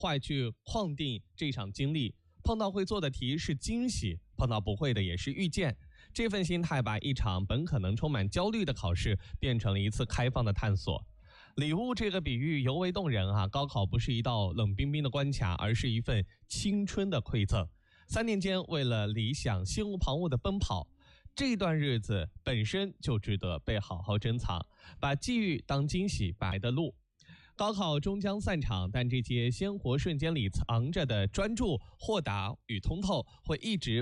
快去框定这场经历。碰到会做的题是惊喜，碰到不会的也是遇见。这份心态把一场本可能充满焦虑的考试变成了一次开放的探索。礼物这个比喻尤为动人啊！高考不是一道冷冰冰的关卡，而是一份青春的馈赠。3年间为了理想心无旁骛的奔跑，这段日子本身就值得被好好珍藏，把际遇当惊喜摆的路。高考终将散场，但这些鲜活瞬间里藏着的专注、豁达与通透，会一直